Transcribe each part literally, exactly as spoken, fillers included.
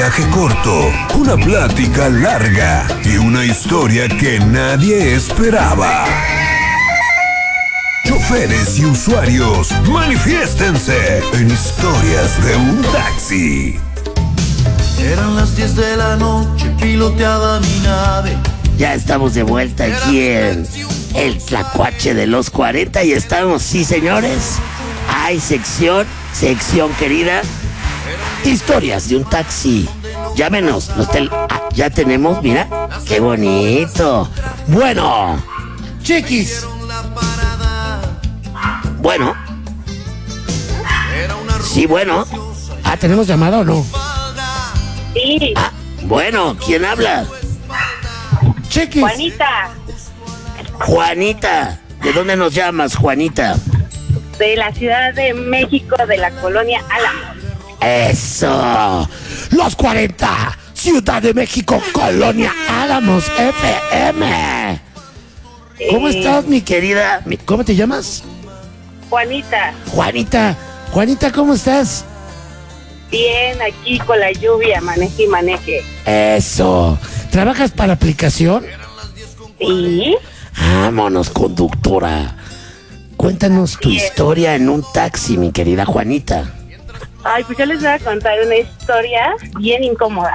viaje corto, una plática larga y una historia que nadie esperaba. Choferes y usuarios, manifiéstense en Historias de un Taxi. Eran las diez de la noche, piloteaba mi nave. Ya estamos de vuelta aquí en el Tlacuache de los cuarenta y estamos, sí señores, hay sección, sección querida, Historias de un Taxi. Llámenos, los tel- ah, ya tenemos, mira, qué bonito. Bueno, chiquis. Bueno. Sí, bueno. Ah, ¿tenemos llamada o no? Sí. Ah, bueno, ¿quién habla? Chiquis. Juanita, Juanita, ¿de dónde nos llamas, Juanita? de la Ciudad de México, de la colonia Álamos. ¡Eso! Los cuarenta, Ciudad de México, Colonia Álamos, F M. ¿Cómo Eh, estás, mi querida? Mi- ¿Cómo te llamas? Juanita, Juanita. Juanita, ¿cómo estás? bien aquí con la lluvia, maneje y maneje. Eso. ¿Trabajas para aplicación? Sí, Vámonos, conductora. Cuéntanos tu Bien. historia en un taxi, mi querida Juanita. ay, pues yo les voy a contar una historia bien incómoda.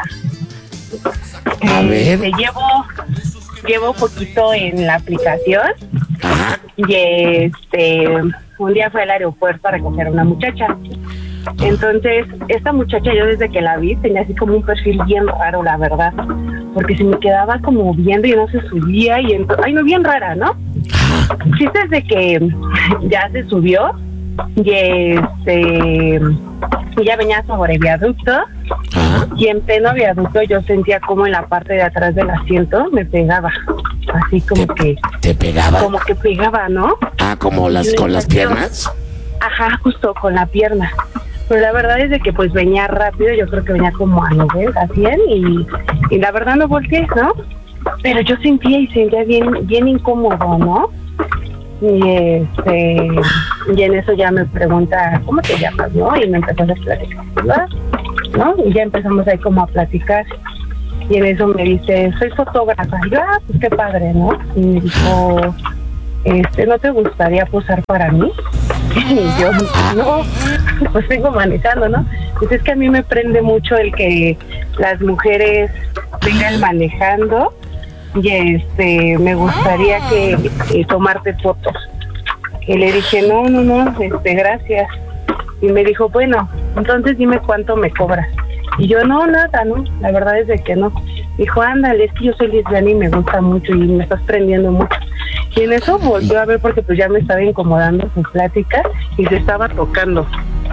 A ver. Este, llevo, llevo poquito en la aplicación Ajá. y este, un día fui al aeropuerto a recoger a una muchacha. Entonces, esta muchacha yo desde que la vi tenía así como un perfil bien raro, la verdad, porque se me quedaba como viendo y no se subía y ento- ay, no, bien rara, ¿no? Chiste es de que ya se subió y este, ella venía sobre viaducto Ajá. y en pleno viaducto yo sentía como en la parte de atrás del asiento me pegaba, así como que, ¿Te pegaba? como que pegaba, ¿no? Ah, como las con las piernas. Ajá, justo con la pierna. Pero la verdad es de que pues venía rápido, yo creo que venía como a noventa, a cien y, y la verdad no volteé, ¿no? Pero yo sentía y sentía bien, bien incómodo, ¿no? Y este, y en eso ya me pregunta, ¿cómo te llamas, no? Y me empezó a platicar, ¿verdad? ¿No? Y ya empezamos ahí como a platicar. Y en eso me dice, soy fotógrafa. Y yo, ah, pues qué padre, ¿no? Y me dijo, este, ¿no te gustaría posar para mí? Y yo, no, pues vengo manejando, ¿no? Pues es que a mí me prende mucho el que las mujeres vengan manejando y este, me gustaría que, que tomarte fotos. Y le dije, no, no, no, este, gracias. Y me dijo, bueno, entonces dime cuánto me cobras. Y yo, no, nada, ¿no? La verdad es de que no. Dijo, ándale, es que yo soy lesbiana y me gusta mucho y me estás prendiendo mucho. Y en eso volvió a ver porque pues ya me estaba incomodando su plática y se estaba tocando.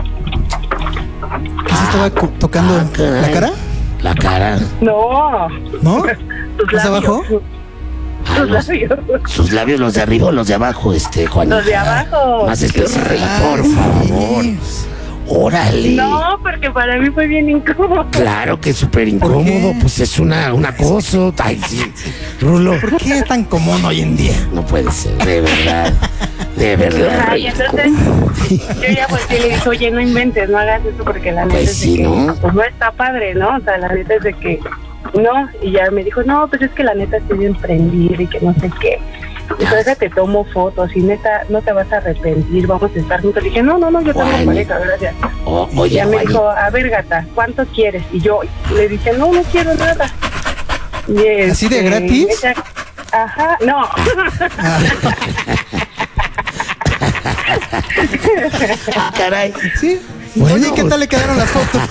¿Qué se estaba co- tocando? Ah, caray. ¿La cara? La cara. No. ¿No? Sus ¿Más labios. abajo? Ah, Sus los, labios. sus labios, los de arriba o los de abajo, este, Juanita. Los de abajo. Más específico, por Ay, favor. Órale. No, porque para mí fue bien incómodo. Claro que es súper incómodo, pues es una, un acoso. Ay, sí. Rulo, ¿Por qué es tan común hoy en día? no puede ser, de verdad. De verdad. Ay, entonces yo ya volteé y le dije, oye, no inventes, no hagas eso porque la neta Pues es de sí, que, ¿no? pues no está padre, ¿no? O sea, la neta es de que no, y ya me dijo, no, pues es que la neta estoy bien prendida y que no sé qué. Entonces déjate tomo fotos y neta, no te vas a arrepentir, vamos a estar juntos. Le dije, no, no, no, yo tengo Juan. pareja, gracias. O- Y oye, ya me Juanita. dijo, a ver, gata, ¿cuánto quieres? Y yo le dije, no, no quiero nada. Y ¿Así de este, gratis? ella- ajá, no. Ah, caray. ¿Sí? Bueno, Oye, ¿qué pues- tal le quedaron las fotos?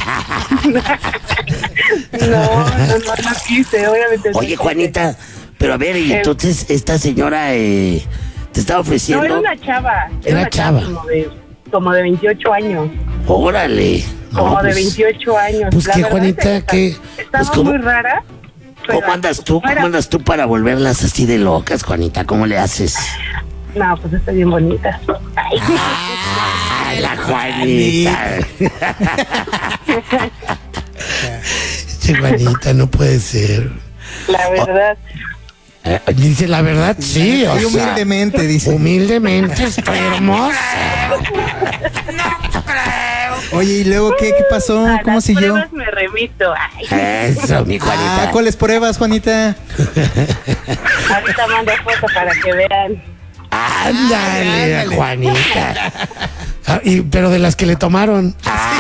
No, no, no, no quise, obviamente. Oye, Juanita, pero a ver, y Eh. entonces esta señora eh, te estaba No, ofreciendo. era una chava. Era una chava. Como de, como de veintiocho años. Órale. No, Como de pues, veintiocho años. pues La qué, verdad Juanita, es que qué- esta- Estaba pues, ¿cómo- muy rara. pero ¿Cómo andas tú? no ¿Cómo era- andas tú para volverlas así de locas, Juanita? ¿Cómo le haces? No, pues está bien bonita. Ay, ¡Ah, la Juanita! Che, Juanita, no puede ser. la verdad. Eh, dice la verdad, sí, o Y sea, humildemente, dice. humildemente estoy hermosa. Oye, ¿y luego qué, qué pasó? A ¿Cómo las siguió? pruebas me remito. Ay, Eso, mi Ah, Juanita. ¿cuáles pruebas, Juanita? ahorita mando foto para que vean. Ándale, Ándale. Juanita. Ah, y, pero de las que le tomaron.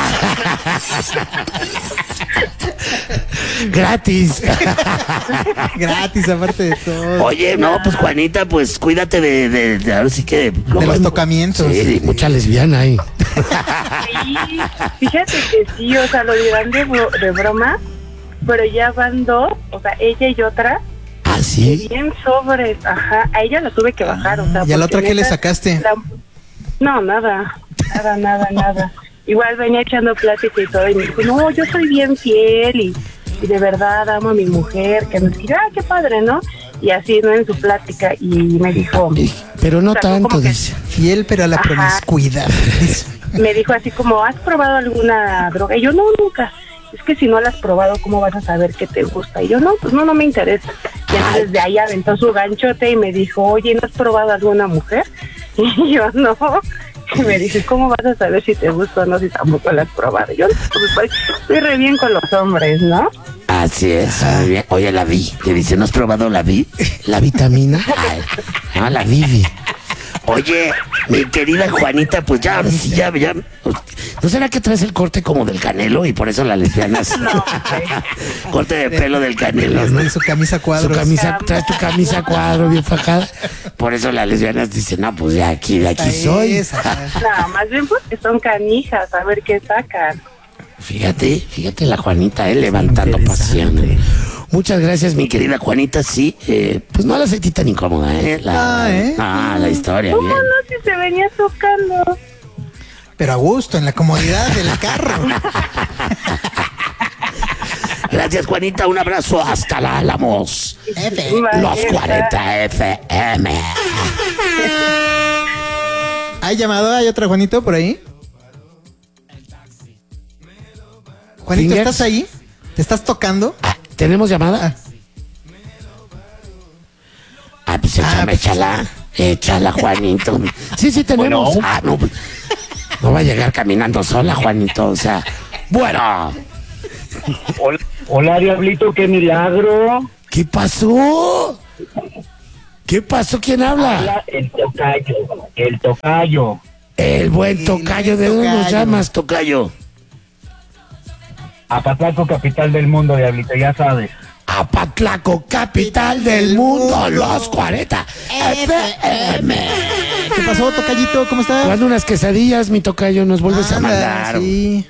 Gratis. Gratis, aparte de todo. Oye, no, pues Juanita, pues cuídate de, de, de ahora sí que... De los tocamientos. Sí, Mucha lesbiana ahí. Sí, fíjate que sí, o sea, lo dirán de, bro- de broma, pero ya van dos, o sea, ella y otra, ¿Ah, sí? bien sobres, ajá, a ella la tuve que bajar, o sea. ¿Y a la porque otra qué le neta, sacaste? la- No, nada, nada, nada, nada. Igual venía echando plática y todo, y me dijo, no, yo soy bien fiel y, y de verdad amo a mi mujer, que me dijo, ah, qué padre, ¿no? Y así, ¿no? En su plática, y me dijo, Pero no O sea, fue tanto, como que- dice. Fiel, pero a la Ajá. promiscuidad. dice. me dijo así como, ¿has probado alguna droga? Y yo, no, nunca. Es que si no la has probado, ¿cómo vas a saber qué te gusta? Y yo, no, pues no, no me interesa. Y entonces de ahí aventó su ganchote y me dijo, oye, ¿no has probado alguna mujer? Y yo, no. Y me dice, ¿cómo vas a saber si te gusta o no si tampoco la has probado? Y yo, no, pues estoy, estoy re bien con los hombres, ¿no? Así es, muy bien. Oye, la vi. Le dice, ¿no has probado la vi? La vitamina. Ay, no, la Vivi. Oye, mi querida Juanita, pues ya, ahora sí, ya, ya. ¿No será que traes el corte como del Canelo y por eso las lesbianas? No, Corte de pelo del Canelo, ¿no? Este, su camisa Su cuadros. camisa, traes tu camisa cuadro bien fajada. Por eso las lesbianas dicen, no, pues de aquí, de aquí Esa soy. es, ajá. no, más bien porque son canijas, a ver qué sacan. Fíjate, fíjate la Juanita, eh, levantando pasión. Muchas gracias, mi querida Juanita. Sí, eh, pues no la sentí tan incómoda, ¿eh? La, Ah, ¿eh? ah, la historia, ¿Cómo bien. no? Si se venía tocando. Pero a gusto, en la comodidad del carro. Gracias, Juanita. Un abrazo hasta la Álamos. F. Los cuarenta F M. ¿Hay llamado? ¿Hay otra Juanito por ahí? Juanito, Fingers. ¿estás ahí? ¿Te estás tocando? Ah, ¿Tenemos llamada? ah, pues échame, pues, échala. Échala, Juanito. Sí, sí, tenemos. Ah, no, pues, no va a llegar caminando sola, Juanito. O sea, bueno. Hola, hola, Diablito, qué milagro. ¿Qué pasó? ¿Qué pasó? ¿Quién habla? Hola, el tocayo, el tocayo. El buen El tocayo. buen ¿De dónde nos tocayo. llamas? Tocayo. Apatlaco, capital del mundo, Diablito, ya sabes. Apatlaco, capital del mundo, los cuarenta F M. ¿Qué pasó, tocayito? ¿Cómo estás? Cuando unas quesadillas, mi tocayo, nos vuelves a Anda, mandar. Sí.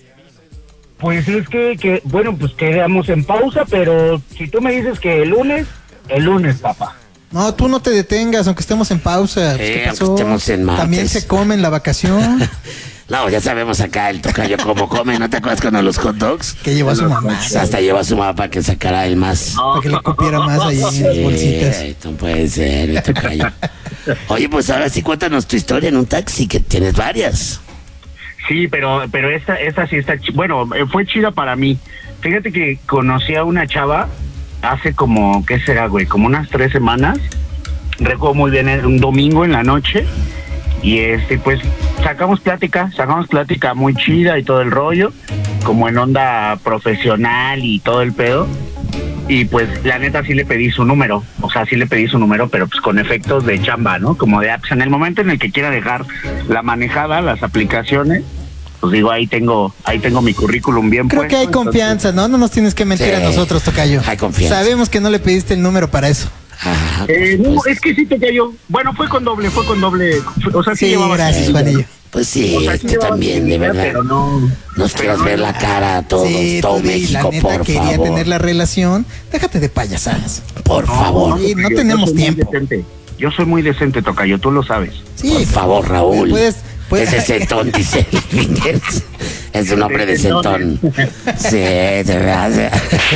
Pues es que, que, bueno, pues quedamos en pausa, pero si tú me dices que el lunes, el lunes, papá. No, tú no te detengas, aunque estemos en pausa. Pues, Eh, ¿Qué aunque pasó? estemos en martes. También se come en la vacación. No, ya sabemos acá el Tocayo cómo come. ¿No te acuerdas con los hot dogs? Que llevó a su mamá. Hasta llevó a su mamá para que sacara el más. Para que le cupiera más ahí en las bolsitas. Sí, no puede ser, mi Tocayo. Oye, pues ahora sí cuéntanos tu historia en un taxi, que tienes varias. Sí, pero pero esta esta sí está chi- bueno, eh, fue chida para mí. Fíjate que conocí a una chava hace como, ¿qué será, güey? Como unas tres semanas. Recuerdo muy bien, era un domingo en la noche. Y este, pues, sacamos plática, sacamos plática muy chida y todo el rollo, como en onda profesional y todo el pedo. Y pues, la neta, sí le pedí su número, o sea, sí le pedí su número, pero pues con efectos de chamba, ¿no? Como de, ah, pues en el momento en el que quiera dejar la manejada, las aplicaciones, pues digo, ahí tengo, ahí tengo mi currículum bien Creo puesto. que hay entonces- confianza, ¿no? No nos tienes que mentir Sí, a nosotros, tocayo. hay confianza. Sabemos que no le pediste el número para eso. Ah, Eh, pues, no, pues, es que sí te cayó. Bueno, fue con doble, fue con doble. O sea, sí, Sí, llevaba- gracias, Juanillo. pues sí, O sea, sí este llevaba también, de actividad, verdad. Pero no. Nos quieras ver la cara a todos, Sí, todo tú di, México, la neta por quería favor. tener la relación. Déjate de payasadas. Por favor. Sí, no yo- tenemos yo soy muy tiempo. decente. Yo soy muy decente, tocayo, tú lo sabes. Sí, Por favor, Raúl. Puedes, puedes, Ese centón, dice el Fingers. Es un hombre de centón. Sí, de verdad.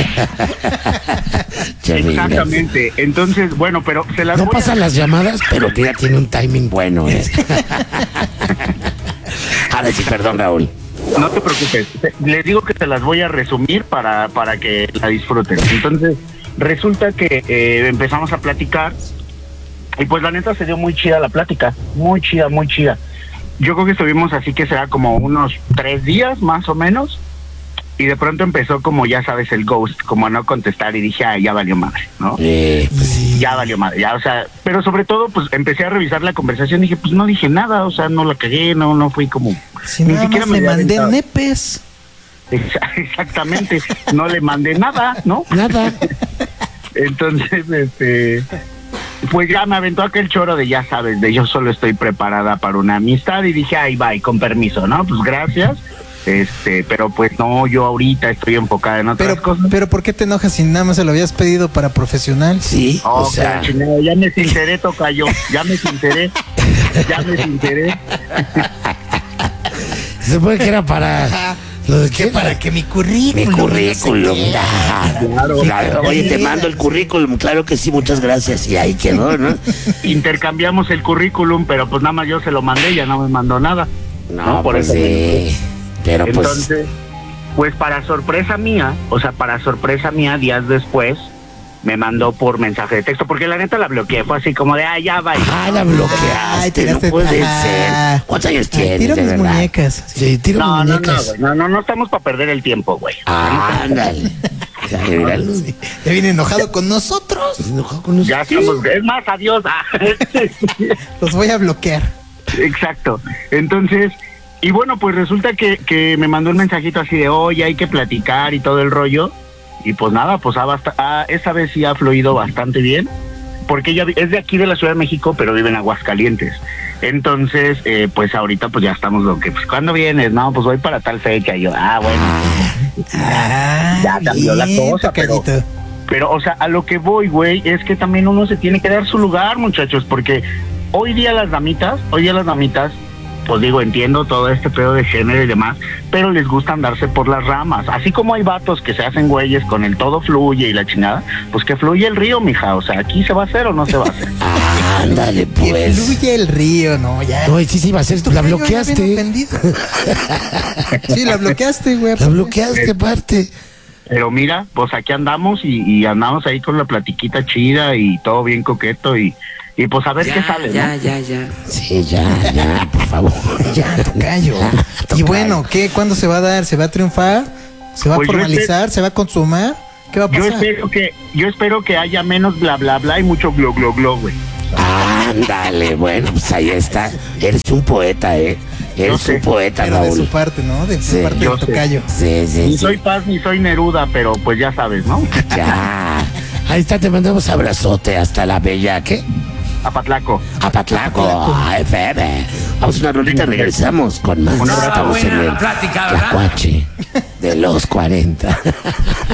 Che, Fingers. Exactamente. Entonces, bueno, pero se las No voy a- pasan las llamadas, Pero mira, tiene un timing bueno, ¿eh? Ahora sí, perdón, Raúl. No te preocupes. Te- Les digo que te las voy a resumir para, para que la disfruten. Entonces, resulta que eh, empezamos a platicar y pues la neta se dio muy chida la plática. Muy chida, muy chida. Yo creo que estuvimos así que será como unos tres días más o menos. y de pronto empezó como, ya sabes, el ghost, como a no contestar, y dije, ah, ya valió madre, ¿no? Eh, pues sí. Ya valió madre, ya, o sea, pero sobre todo, pues empecé a revisar la conversación y dije, pues no dije nada, o sea, no la cagué, no, no fui como... Si nada más me le había mandé aventado. nepes. Exa- Exactamente, no le mandé nada, ¿no? Nada. Entonces, este, pues ya me aventó aquel choro de, ya sabes, de yo solo estoy preparada para una amistad, y dije, ay, bye, con permiso, ¿no? Pues gracias, este, pero pues no, yo ahorita estoy enfocada en otras Pero, cosas. pero ¿por qué te enojas si nada más se lo habías pedido para profesional? Sí, Oh, o sea, qué chingada, ya me sinceré, tocayo, ya me sinceré, ya me sinceré. se puede que era para... ¿Lo de qué? Para que mi currículum. Mi currículum. Ah, Claro. claro. Oye, te mando el currículum, claro que sí, muchas gracias. Y ahí quedó, ¿no? Intercambiamos el currículum, pero pues nada más yo se lo mandé, ya no me mandó nada. No, por pues eso sí. Pero pues... Entonces, pues para sorpresa mía, o sea, para sorpresa mía, días después, me mandó por mensaje de texto, porque la neta la bloqueé, fue así como de, ah, ya va. Ah, la Ay, bloqueaste, no tiraste- puede ajá. ser. ¿Cuántos años Ay, tienes, tiro de mis verdad? muñecas. Sí, tiro No, mis no, no, muñecas. güey, no, no, no estamos para perder el tiempo, güey. Ah, ándale. Ya, míralo. ¿Ya viene enojado con nosotros? Se enojó con Ya nosotros. estamos, es más, adiós. Ah. Los voy a bloquear. Exacto. Entonces, y bueno, pues resulta que, que me mandó un mensajito así de, oye, hay que platicar y todo el rollo. Y pues nada, pues ha basta- ah, esta vez sí ha fluido bastante bien, porque ella vi- es de aquí de la Ciudad de México, pero vive en Aguascalientes. Entonces, eh, pues ahorita pues ya estamos lo que, pues, ¿cuándo vienes? No, pues voy para tal fecha. Y yo, ah, bueno, Ah, ya cambió la bien, cosa, pero... tocadito. Pero, o sea, a lo que voy, güey, es que también uno se tiene que dar su lugar, muchachos, porque hoy día las damitas, hoy día las damitas, pues digo, entiendo todo este pedo de género y demás, pero les gusta andarse por las ramas. Así como hay vatos que se hacen güeyes con el todo fluye y la chingada, pues que fluye el río, mija. O sea, aquí se va a hacer o no se va a hacer. Ándale, Que pues. fluye el río, no, ya. No, sí, sí, va a ser. La Tocayo, ya bien bloqueaste. ofendido. Sí, la bloqueaste, güey. La bloqueaste, aparte. Pero mira, pues aquí andamos y, y andamos ahí con la platiquita chida y todo bien coqueto y, y pues a ver qué sale, ¿no? ya, ya, ya. Sí, ya, ya, por favor. Ya, tocayo. Y Tocayo. bueno, ¿qué? ¿Cuándo se va a dar? ¿Se va a triunfar? ¿Se va Pues a yo formalizar? ¿Se va a consumar? ¿Qué va a Yo pasar? espero que, yo espero que haya menos bla bla bla y mucho glo glo glo, güey. Ándale, bueno, pues ahí está. Eres un poeta, ¿eh? Eres Yo sé, un poeta, Pero de Raúl. su parte, ¿no? De su Sí, parte yo de sé. tocayo. Sí, sí, Ni sí. soy Paz ni soy Neruda, pero pues ya sabes, ¿no? Ya. Ahí está, te mandamos abrazote hasta la bella, ¿qué? Apatlaco. Apatlaco, A F M. Vamos a una rolita, regresamos con más. Un abrazo. Estamos en Buena el la plática, ¿verdad? Tlacuache de los cuarenta.